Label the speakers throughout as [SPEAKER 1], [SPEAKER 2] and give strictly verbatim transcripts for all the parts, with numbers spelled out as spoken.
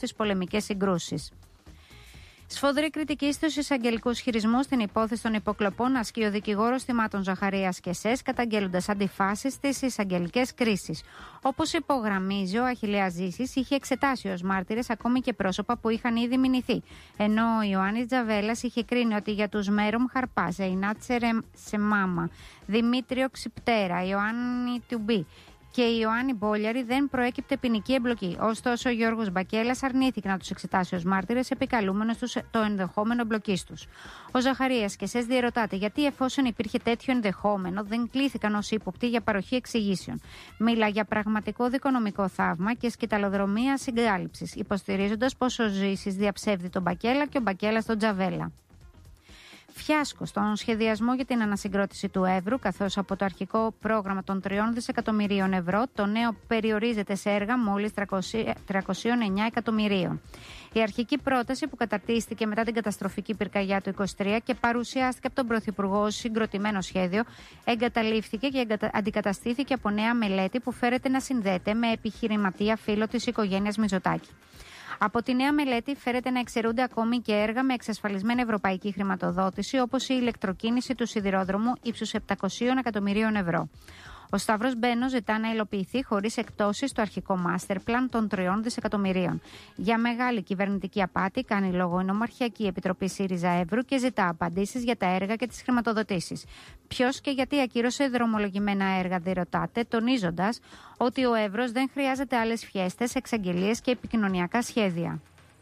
[SPEAKER 1] στις πολεμικές συγκρούσεις. Σφοδρή κριτική στους εισαγγελικούς χειρισμούς στην υπόθεση των υποκλοπών ασκεί ο δικηγόρος θυμάτων Ζαχαρίας και Σες, καταγγέλλοντας αντιφάσεις στις εισαγγελικές κρίσεις. Όπως υπογραμμίζει ο Αχιλλέας Ζήσης, είχε εξετάσει ως μάρτυρες ακόμη και πρόσωπα που είχαν ήδη μηνυθεί. Ενώ ο Ιωάννης Τζαβέλας είχε κρίνει ότι για τους Μέρομ Χαρπά, Ζεϊνάτ Σεμάμα, Δημήτριο Ξυπτέρα, Ιωάννη Τουμπή και η Ιωάννη Μπόλιαρη δεν προέκυπτε ποινική εμπλοκή. Ωστόσο, ο Γιώργος Μπακέλας αρνήθηκε να τους εξετάσει ως μάρτυρες, επικαλούμενος τους το ενδεχόμενο εμπλοκής τους. Ο Ζαχαρίας και Σες διερωτάται γιατί, εφόσον υπήρχε τέτοιο ενδεχόμενο, δεν κλήθηκαν ως ύποπτοι για παροχή εξηγήσεων. Μιλά για πραγματικό δικονομικό θαύμα και σκυταλοδρομία συγκάλυψης, υποστηρίζοντας πως ο Ζήσης διαψεύδει τον Μπακέλα και ο Μπακέλας τον Τζαβέλα. Φιάσκο στον σχεδιασμό για την ανασυγκρότηση του Εύρου, καθώς από το αρχικό πρόγραμμα των τριών δισεκατομμυρίων ευρώ, το νέο περιορίζεται σε έργα μόλις τριακόσια εννέα εκατομμυρίων. Η αρχική πρόταση, που καταρτίστηκε μετά την καταστροφική πυρκαγιά του είκοσι τρία και παρουσιάστηκε από τον Πρωθυπουργό ως συγκροτημένο σχέδιο, εγκαταλείφθηκε και εγκατα... αντικαταστήθηκε από νέα μελέτη που φέρεται να συνδέεται με επιχειρηματία φίλο της οικογένειας Μητσοτάκη. Από τη νέα μελέτη φέρεται να εξαιρούνται ακόμη και έργα με εξασφαλισμένη ευρωπαϊκή χρηματοδότηση, όπως η ηλεκτροκίνηση του σιδηρόδρομου ύψους επτακόσια εκατομμυρίων ευρώ. Ο Σταύρος Μπένος ζητά να υλοποιηθεί χωρίς εκπτώσεις το αρχικό master plan των τριών δισεκατομμυρίων. Για μεγάλη κυβερνητική απάτη κάνει λόγο η Νομαρχιακή Επιτροπή ΣΥΡΙΖΑ Εύρου και ζητά απαντήσεις για τα έργα και τις χρηματοδοτήσεις. Ποιος και γιατί ακύρωσε δρομολογημένα έργα, διερωτάται, τονίζοντας ότι ο Εύρος δεν χρειάζεται άλλες φιέστες, εξαγγελίες και επικοινωνιακά σχέδια.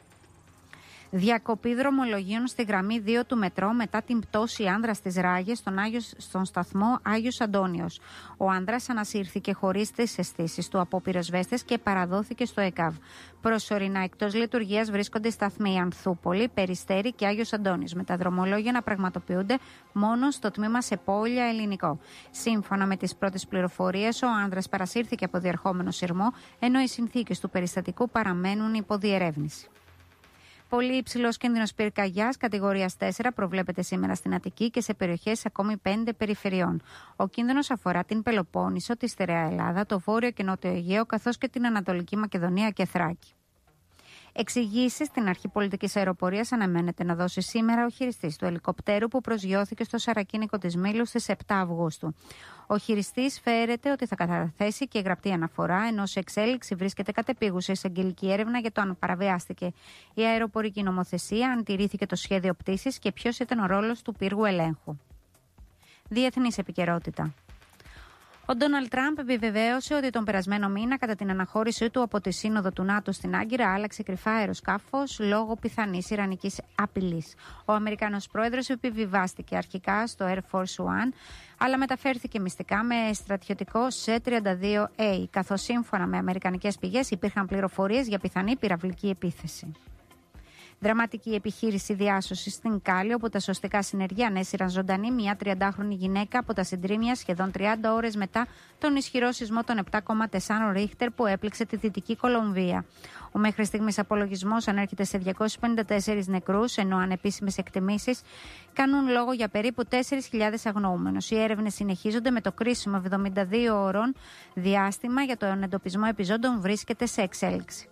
[SPEAKER 1] Διακοπή δρομολογίων στη γραμμή δύο του μετρό μετά την πτώση άνδρας στις Ράγες στον, Άγιος, στον σταθμό Άγιος Αντώνιος. Ο άνδρας ανασύρθηκε χωρίς τις αισθήσεις του από πυροσβέστες και παραδόθηκε στο ΕΚΑΒ. Προσωρινά εκτός λειτουργίας βρίσκονται οι σταθμοί Ανθούπολη, Περιστέρη και Άγιος Αντώνιος, με τα δρομολόγια να πραγματοποιούνται μόνο στο τμήμα Σεπόλια Ελληνικό. Σύμφωνα με τις πρώτες πληροφορίες, ο άνδρας παρασύρθηκε από διερχόμενο σειρμό, ενώ οι συνθήκες του περιστατικού παραμένουν υπό διερεύνηση. Πολύ υψηλός κίνδυνος πυρκαγιάς κατηγορίας τέσσερα προβλέπεται σήμερα στην Αττική και σε περιοχές ακόμη πέντε περιφερειών. Ο κίνδυνος αφορά την Πελοπόννησο, τη Στερεά Ελλάδα, το Βόρειο και Νότιο Αιγαίο, καθώς και την Ανατολική Μακεδονία και Θράκη. Εξηγήσεις στην αρχή πολιτικής αεροπορίας αναμένεται να δώσει σήμερα ο χειριστής του ελικοπτέρου που προσγειώθηκε στο Σαρακίνικο της Μήλου στις επτά Αυγούστου. Ο χειριστής φέρεται ότι θα καταθέσει και γραπτή αναφορά, ενώ σε εξέλιξη βρίσκεται κατεπίγουσα εισαγγελική έρευνα για το αν παραβιάστηκε η αεροπορική νομοθεσία, αν τηρήθηκε το σχέδιο πτήσης και ποιος ήταν ο ρόλος του πύργου ελέγχου. Διεθνής επικαιρότητα. Ο Ντόναλντ Τραμπ επιβεβαίωσε ότι τον περασμένο μήνα, κατά την αναχώρησή του από τη Σύνοδο του ΝΑΤΟ στην Άγκυρα, άλλαξε κρυφά αεροσκάφος λόγω πιθανής ιρανικής απειλής. Ο Αμερικανός πρόεδρος επιβιβάστηκε αρχικά στο Air Force One, αλλά μεταφέρθηκε μυστικά με στρατιωτικό Σε τριάντα δύο έι, καθώς σύμφωνα με αμερικανικές πηγές υπήρχαν πληροφορίες για πιθανή πυραυλική επίθεση. Δραματική επιχείρηση διάσωσης στην Κάλη, όπου τα σωστικά συνεργεία ανέσυραν ζωντανή μια τριαντάχρονη γυναίκα από τα συντρίμμια σχεδόν τριάντα ώρες μετά τον ισχυρό σεισμό των επτά κόμμα τέσσερα Ρίχτερ που έπληξε τη Δυτική Κολομβία. Ο μέχρι στιγμής απολογισμός ανέρχεται σε διακόσιους πενήντα τέσσερις νεκρούς, ενώ ανεπίσημες εκτιμήσεις κάνουν λόγο για περίπου τέσσερις χιλιάδες αγνοούμενους. Οι έρευνες συνεχίζονται, με το κρίσιμο εβδομήντα δύο ώρων διάστημα για τον εντοπισμό επιζώντων βρίσκεται σε εξέλιξη.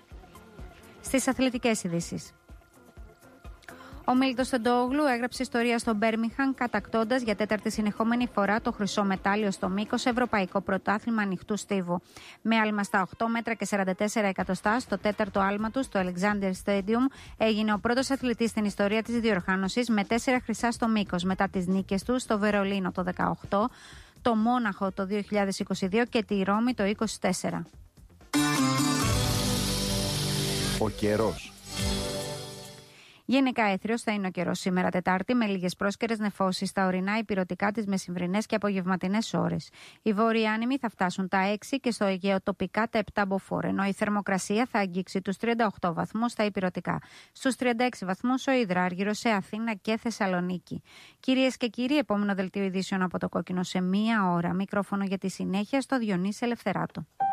[SPEAKER 1] Στις αθλητικές ειδήσεις. Ο Μίλτος Τεντόγλου έγραψε ιστορία στο Μπέρμιγχαμ, κατακτώντας για τέταρτη συνεχόμενη φορά το χρυσό μετάλλιο στο μήκος ευρωπαϊκό πρωτάθλημα ανοιχτού στίβου. Με άλμα στα οκτώ μέτρα και σαράντα τέσσερα εκατοστά στο τέταρτο άλμα του στο Alexander Stadium, έγινε ο πρώτος αθλητής στην ιστορία της διοργάνωσης με τέσσερα χρυσά στο μήκος, μετά τις νίκες του στο Βερολίνο το δεκαοκτώ, το Μόναχο το δύο χιλιάδες είκοσι δύο και τη Ρώμη το είκοσι τέσσερα.
[SPEAKER 2] Ο καιρός.
[SPEAKER 1] Γενικά έθριος θα είναι ο καιρός σήμερα Τετάρτη, με λίγες πρόσκαιρες νεφώσεις στα ορεινά υπηρετικά τις μεσημβρινές και απογευματινές ώρες. Οι βόρειοι άνεμοι θα φτάσουν τα έξι και στο Αιγαίο τοπικά τα επτά μποφόρ, ενώ η θερμοκρασία θα αγγίξει τους τριάντα οκτώ βαθμούς στα υπηρετικά. Στους τριάντα έξι βαθμούς ο Υδράργυρος σε Αθήνα και Θεσσαλονίκη. Κυρίες και κύριοι, επόμενο δελτίο ειδήσεων από το Κόκκινο σε μία ώρα. Μικρόφωνο για τη συνέχεια στο Διονύση Ελευθεράτο.